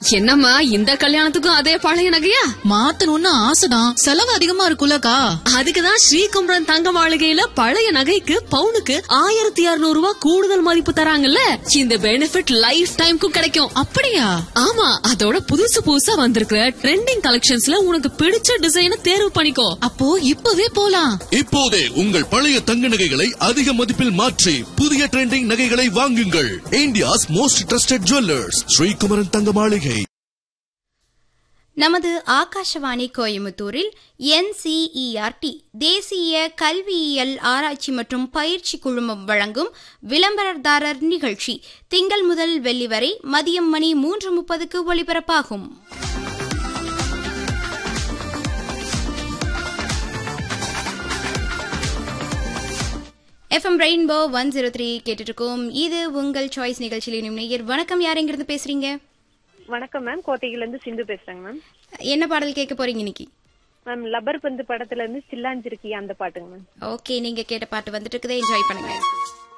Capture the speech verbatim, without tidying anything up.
என்னம்மா இந்த கல்யாணத்துக்கும் அதே பழைய நகையா? மாத்தணும்னு ஆசைதான், செலவு அதிகமா இருக்குல்லக்கா. அதுக்குதான் ஸ்ரீகுமரன் தங்க மாளிகையில பழைய நகைக்கு பவுனுக்கு ஆயிரத்தி இருநூறு ரூபாய் கூடுதல் மதிப்பு தராங்கல்ல. இந்த பெனிஃபிட் லைஃப் டைம்க்கும் கிடைக்கும். அப்படியா? ஆமா, அதோட புதுசு புதுசா வந்திருக்கிற ட்ரெண்டிங் கலெக்ஷன்ஸ்ல உனக்கு பிடிச்ச டிசைனை தேர்வு பண்ணிக்கோ. அப்போ இப்பவே போலாம். இப்போதே உங்கள் பழைய தங்க நகைகளை அதிக மதிப்பில் மாற்றி புதிய ட்ரெண்டிங் நகைகளை வாங்குங்கள். India's most trusted jewellers, Sri Kumaran தங்க மாளிகை. நமது ஆகாஷவாணி கோயம்புத்தூரில் N C E R D தேசிய கல்வியியல் ஆராய்ச்சி மற்றும் பயிற்சி குழுமம் வழங்கும் விளம்பரதாரர் நிகழ்ச்சி திங்கள் முதல் வெள்ளி வரை மதியம் மணி மூன்று முப்பதுக்கு ஒலிபரப்பாகும். FM rainbow one zero three கேட்டுட்டு இருக்கோம். இது உங்கள் சாய்ஸ் நிகழ்ச்சியில் நேயர். வணக்கம், யார் எங்கிருந்து பேசுறீங்க? வணக்கம் மேம், கோட்டையில இருந்து சிந்து பேசுறேங்க மேம். என்ன பாடல் கேட்க போறீங்க இன்னைக்கு? மேம், லப்பர் பந்து படத்துல இருந்து சில்லாஞ்சிருக்கி அந்த பாட்டுங்க மேம். ஓகே, நீங்க கேட்ட பாட்டு வந்துட்டு இருக்குதே, என்ஜாய் பண்ணுங்க.